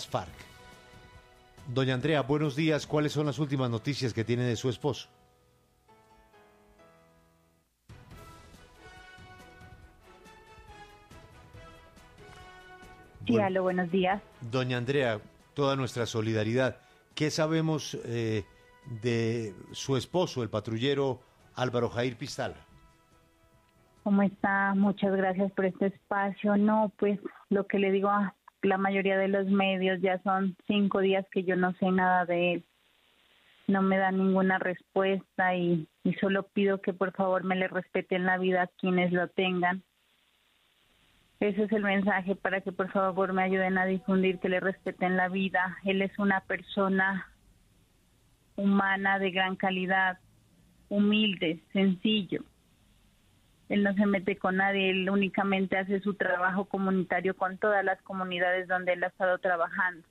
las FARC. Doña Andrea, buenos días. ¿Cuáles son las últimas noticias que tiene de su esposo? Sí, aló, buenos días. Doña Andrea, toda nuestra solidaridad. ¿Qué sabemos de su esposo, el patrullero Álvaro Jair Pistala? ¿Cómo está? Muchas gracias por este espacio. No, pues lo que le digo a la mayoría de los medios, ya son 5 días que yo no sé nada de él. No me da ninguna respuesta y solo pido que por favor me le respeten la vida a quienes lo tengan. Ese es el mensaje para que por favor me ayuden a difundir, que le respeten la vida. Él es una persona humana de gran calidad, humilde, sencillo. Él no se mete con nadie, él únicamente hace su trabajo comunitario con todas las comunidades donde él ha estado trabajando.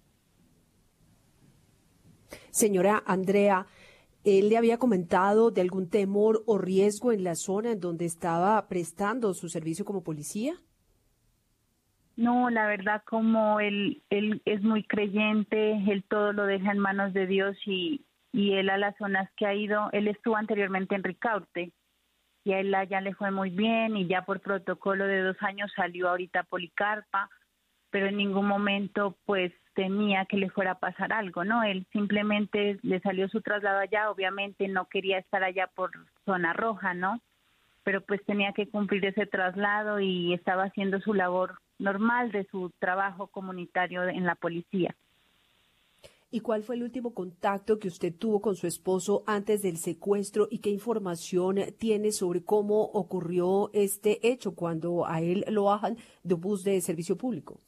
Señora Andrea, ¿él le había comentado de algún temor o riesgo en la zona en donde estaba prestando su servicio como policía? No, la verdad, como él es muy creyente, él todo lo deja en manos de Dios y él a las zonas que ha ido, él estuvo anteriormente en Ricaurte y a él ya le fue muy bien y ya por protocolo de 2 años salió ahorita a Policarpa, pero en ningún momento pues temía que le fuera a pasar algo, ¿no? Él simplemente le salió su traslado allá, obviamente no quería estar allá por zona roja, ¿no? Pero pues tenía que cumplir ese traslado y estaba haciendo su labor normal de su trabajo comunitario en la policía. ¿Y cuál fue el último contacto que usted tuvo con su esposo antes del secuestro y qué información tiene sobre cómo ocurrió este hecho cuando a él lo bajan de un bus de servicio público?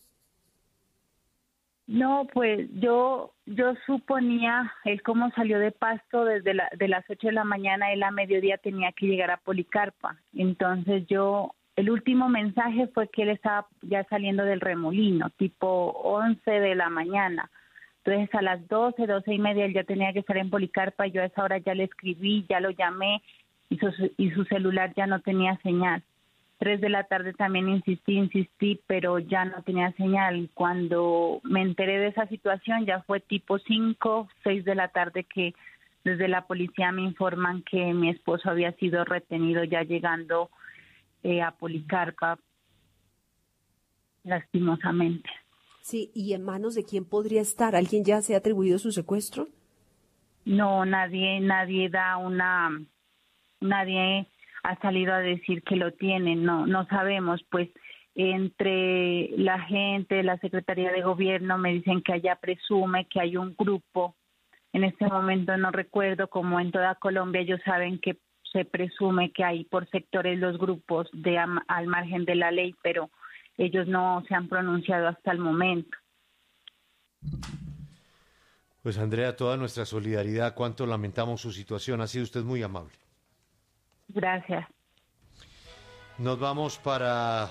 No, pues yo suponía, él como salió de Pasto de las 8 de la mañana, él a mediodía tenía que llegar a Policarpa. Entonces el último mensaje fue que él estaba ya saliendo del Remolino, tipo 11 de la mañana. Entonces a las 12:30 él ya tenía que estar en Policarpa y yo a esa hora ya le escribí, ya lo llamé y su celular ya no tenía señal. 3 de la tarde también insistí, pero ya no tenía señal. Cuando me enteré de esa situación ya fue tipo 5, 6 de la tarde que desde la policía me informan que mi esposo había sido retenido ya llegando a Policarpa, lastimosamente. Sí, ¿y en manos de quién podría estar? ¿Alguien ya se ha atribuido su secuestro? No, nadie ha salido a decir que lo tienen, no sabemos, pues entre la gente, la Secretaría de Gobierno me dicen que allá presume que hay un grupo, en este momento no recuerdo, como en toda Colombia ellos saben que se presume que hay por sectores los grupos al margen de la ley, pero ellos no se han pronunciado hasta el momento. Pues Andrea, toda nuestra solidaridad, cuánto lamentamos su situación, ha sido usted muy amable. Gracias. Nos vamos para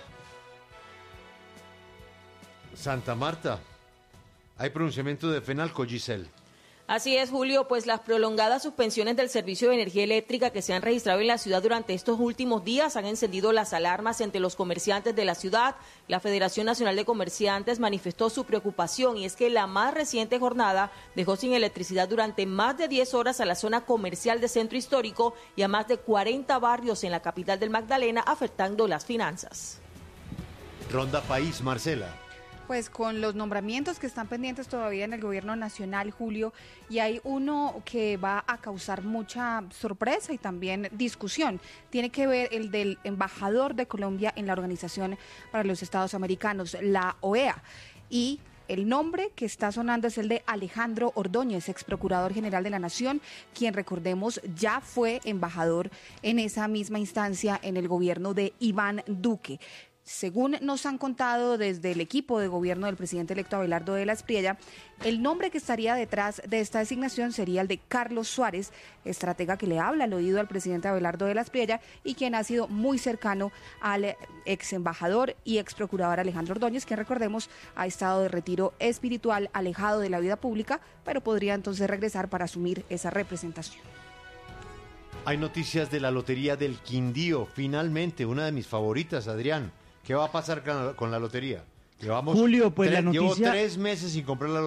Santa Marta. Hay pronunciamiento de FENALCO, Giselle. Así es, Julio, pues las prolongadas suspensiones del servicio de energía eléctrica que se han registrado en la ciudad durante estos últimos días han encendido las alarmas entre los comerciantes de la ciudad. La Federación Nacional de Comerciantes manifestó su preocupación y es que la más reciente jornada dejó sin electricidad durante más de 10 horas a la zona comercial de Centro Histórico y a más de 40 barrios en la capital del Magdalena, afectando las finanzas. Ronda País, Marcela. Pues con los nombramientos que están pendientes todavía en el gobierno nacional, Julio, y hay uno que va a causar mucha sorpresa y también discusión. Tiene que ver el del embajador de Colombia en la Organización para los Estados Americanos, la OEA. Y el nombre que está sonando es el de Alejandro Ordóñez, ex procurador general de la Nación, quien, recordemos, ya fue embajador en esa misma instancia en el gobierno de Iván Duque. Según nos han contado desde el equipo de gobierno del presidente electo Abelardo de la Espriella, el nombre que estaría detrás de esta designación sería el de Carlos Suárez, estratega que le habla al oído al presidente Abelardo de la Espriella y quien ha sido muy cercano al ex embajador y ex procurador Alejandro Ordóñez, que recordemos ha estado de retiro espiritual, alejado de la vida pública, pero podría entonces regresar para asumir esa representación. Hay noticias de la Lotería del Quindío, finalmente, una de mis favoritas, Adrián. ¿Qué va a pasar con la lotería? Julio, pues la noticia... Llevo 3 meses sin comprar la lotería.